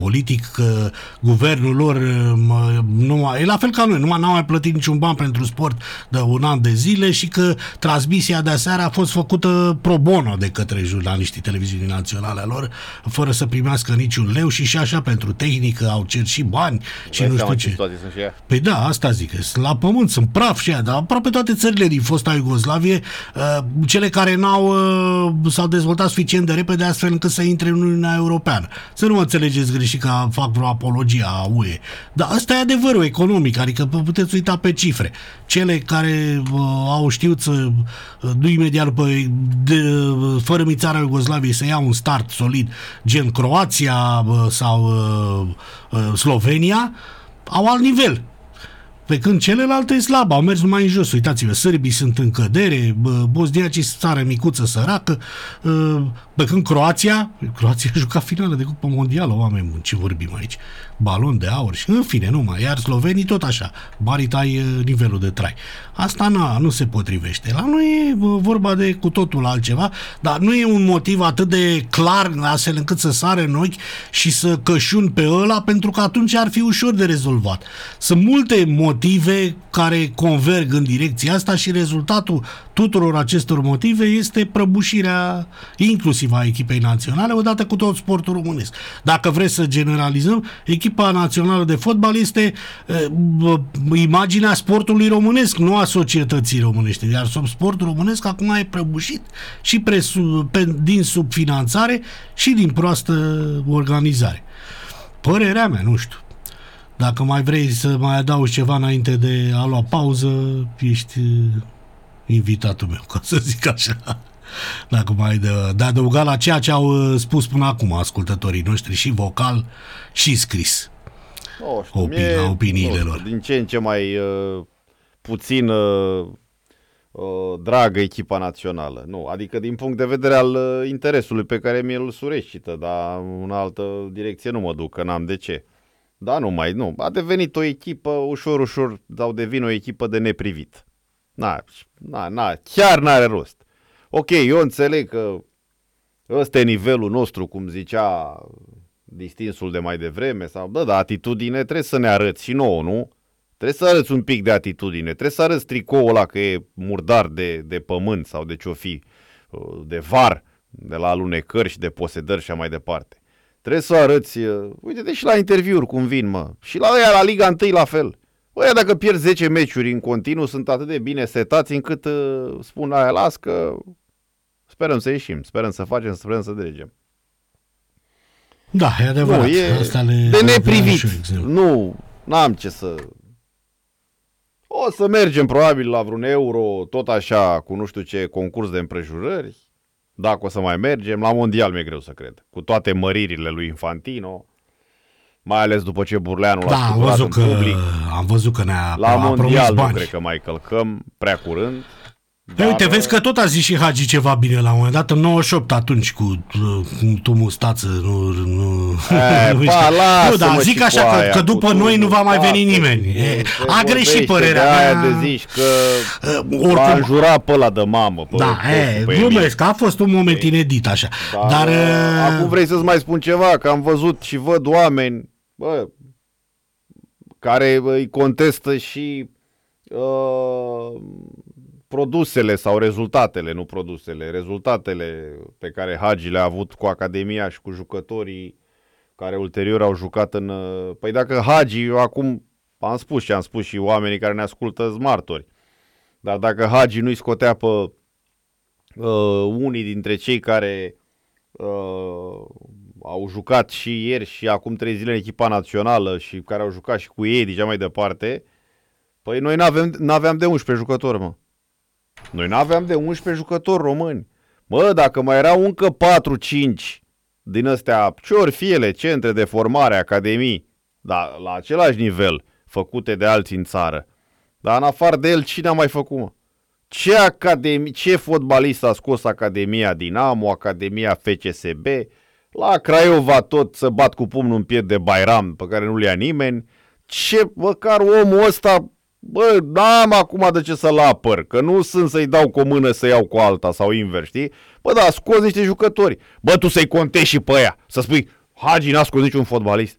politic, că guvernul lor e la fel ca noi, numai n-au mai plătit niciun ban pentru sport de un an de zile și că transmisia de aseară a fost făcută pro bono de către jurnaliștii televiziunii naționale lor, fără să primească niciun leu și așa pentru tehnică au cer și bani și nu știu ce. Păi da, asta zic, la pământ, sunt praf și aia, dar aproape toate țările din fosta Iugoslavie, cele care s-au dezvoltat suficient de repede astfel încât să intre în Uniunea Europeană. Să nu mă înțelegeți greșit că fac vreo apologie a UE. Dar ăsta e adevărul economic, adică puteți uita pe cifre. Cele care au știut să nu imediat după fără mițarea Iugoslaviei să ia un start solid, gen Croația sau Slovenia, au alt nivel. Pe când celelalte e slabă, au mers mai în jos. Uitați-vă, sârbii sunt în cădere, bosniacii țară micuță, săracă, pe când Croația a jucat finală de Cupă Mondială, oameni buni, ce vorbim aici? Balon de aur și în fine, numai. Iar slovenii tot așa, banii tai nivelul de trai. Asta nu se potrivește. La noi e vorba de cu totul altceva, dar nu e un motiv atât de clar astfel încât să sare în ochi și să cășun pe ăla, pentru că atunci ar fi ușor de rezolvat. Sunt multe motive care converg în direcția asta și rezultatul tuturor acestor motive este prăbușirea inclusiv a echipei naționale, odată cu tot sportul românesc. Dacă vreți să generalizăm, echipa națională de fotbal este imaginea sportului românesc, nu a societății românești. Iar sportul românesc acum e prăbușit și din subfinanțare și din proastă organizare. Părerea mea, nu știu. Dacă mai vrei să mai adaugi ceva înainte de a lua pauză, ești invitatul meu, ca să zic așa. Dacă mai de adăugat la ceea ce au spus până acum ascultătorii noștri, și vocal și scris. Opiniile lor. Din ce în ce mai puțin dragă echipa națională. Nu, adică din punct de vedere al interesului pe care mi-l sureșită, dar în altă direcție nu mă duc, că n-am de ce. Da, nu. A devenit o echipă, ușor, sau devine o echipă de neprivit. Chiar n-are rost. Ok, eu înțeleg că ăsta e nivelul nostru, cum zicea distinsul de mai devreme, sau, dar atitudine trebuie să ne arăți și nouă, nu? Trebuie să arăți un pic de atitudine, trebuie să arăți tricoul ăla că e murdar de pământ sau de ce-o fi, de var, de la alunecări și de posedări și așa mai departe. Trebuie să arăți, uite-te și la interviuri cum vin, mă, și la Liga 1 la fel. Băi, dacă pierzi 10 meciuri în continuu, sunt atât de bine setați încât spun aia, las că sperăm să ieșim, sperăm să facem, sperăm să dregem. Da, e adevărat. Asta de neprivit. Nu, n-am ce să... O să mergem probabil la vreun euro, tot așa, cu nu știu ce concurs de împrejurări. Dacă o să mai mergem, la mondial mi-e greu să cred. Cu toate măririle lui Infantino, mai ales după ce Burleanu l-a scuturat în public. Am văzut că ne-a la mondial bani. Nu cred că mai călcăm prea curând. Dar... Uite, vezi că tot a zis și Hagi ceva bine la un moment dat, în 98 atunci cu tu mustață, nu, dar zic așa că după noi nu va mai veni nimeni. A greșit părerea mea. De zici că va înjura pe ăla de mamă. Glumesc, că a fost un moment inedit așa. Dar acum vrei să-ți mai spun ceva, că am văzut și văd oameni care îi contestă și produsele sau rezultatele, nu produsele, rezultatele pe care Hagi le-a avut cu Academia și cu jucătorii care ulterior au jucat în... Păi dacă Hagi, eu acum am spus și oamenii care ne ascultă sunt martori, dar dacă Hagi nu-i scotea pe unii dintre cei care au jucat și ieri și acum 3 zile în echipa națională și care au jucat și cu ei, deja mai departe, păi noi n-aveam de 11 jucători, mă. Noi n-aveam de 11 jucători români. Mă, dacă mai erau încă 4-5 din astea, ce ori fi ele, centre de formare, academii, dar la același nivel, făcute de alții în țară. Dar în afară de el, cine a mai făcut, mă? Ce fotbalist a scos Academia Dinamo, Academia FCSB, la Craiova tot să bat cu pumnul în piept de Bairam, pe care nu-l ia nimeni. Ce, măcar omul ăsta... Bă, n-am acum de ce să-l apăr, că nu sunt să-i dau cu o mână să iau cu alta sau invers, știi? Bă, da, scoți niște jucători. Bă, tu să-i contezi și pe aia, să spui, Hagi n-a scos niciun fotbalist.